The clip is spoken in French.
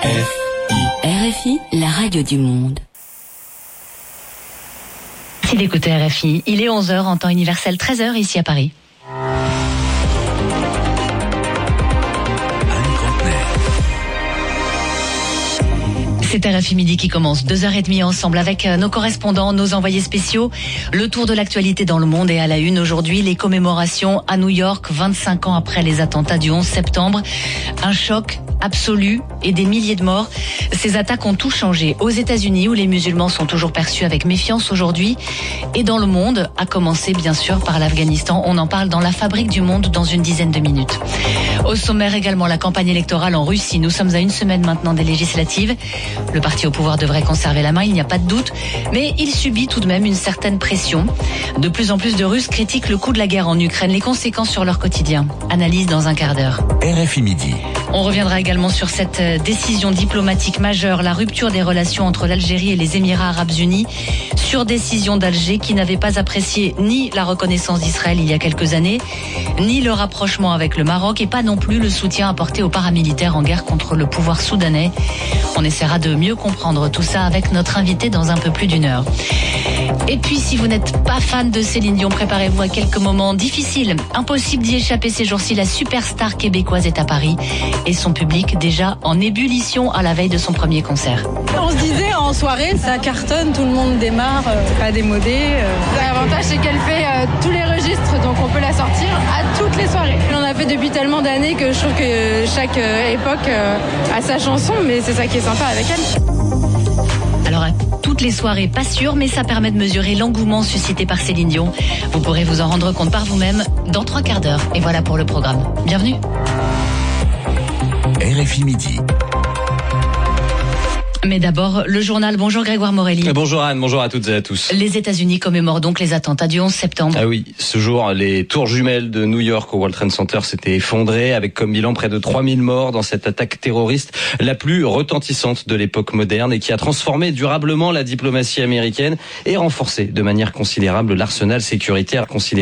RFI, la radio du monde. Merci d'écouter RFI. Il est 11h en temps universel, 13h ici à Paris. C'est RFI Midi qui commence, 2h30 ensemble avec nos correspondants, nos envoyés spéciaux. Le tour de l'actualité dans le monde est à la une aujourd'hui. Les commémorations à New York, 25 ans après les attentats du 11 septembre. Un choc absolu et des milliers de morts. Ces attaques ont tout changé. Aux États-Unis, où les musulmans sont toujours perçus avec méfiance aujourd'hui, et dans le monde, à commencer bien sûr par l'Afghanistan. On en parle dans la Fabrique du Monde dans une dizaine de minutes. Au sommaire également, la campagne électorale en Russie. Nous sommes à une semaine maintenant des législatives. Le parti au pouvoir devrait conserver la main, il n'y a pas de doute, mais il subit tout de même une certaine pression. De plus en plus de Russes critiquent le coût de la guerre en Ukraine, les conséquences sur leur quotidien. Analyse dans un quart d'heure. RFI Midi. On reviendra également sur cette décision diplomatique majeure, la rupture des relations entre l'Algérie et les Émirats arabes unis, sur décision d'Alger qui n'avait pas apprécié ni la reconnaissance d'Israël il y a quelques années, ni le rapprochement avec le Maroc et pas non plus le soutien apporté aux paramilitaires en guerre contre le pouvoir soudanais. On essaiera de mieux comprendre tout ça avec notre invité dans un peu plus d'une heure. Et puis, si vous n'êtes pas fan de Céline Dion, préparez-vous à quelques moments difficiles. Impossible d'y échapper ces jours-ci. La superstar québécoise est à Paris et son public déjà en ébullition à la veille de son premier concert. On se disait en soirée, ça cartonne, tout le monde démarre, pas démodé. L'avantage, c'est qu'elle fait tous les registres, donc on peut la sortir à toutes les soirées. On en a fait depuis tellement d'années que je trouve que chaque époque a sa chanson, mais c'est ça qui est sympa avec elle. Alors, à toutes les soirées, pas sûr, mais ça permet de mesurer l'engouement suscité par Céline Dion. Vous pourrez vous en rendre compte par vous-même dans 3 quarts d'heure. Et voilà pour le programme. Bienvenue. RFI Midi. Mais d'abord, le journal. Bonjour Grégoire Morelli. Bonjour Anne, bonjour à toutes et à tous. Les États-Unis commémorent donc les attentats du 11 septembre. Ah oui, ce jour, les tours jumelles de New York au World Trade Center s'étaient effondrées avec comme bilan près de 3000 morts dans cette attaque terroriste la plus retentissante de l'époque moderne et qui a transformé durablement la diplomatie américaine et renforcé de manière considérable l'arsenal sécuritaire considéré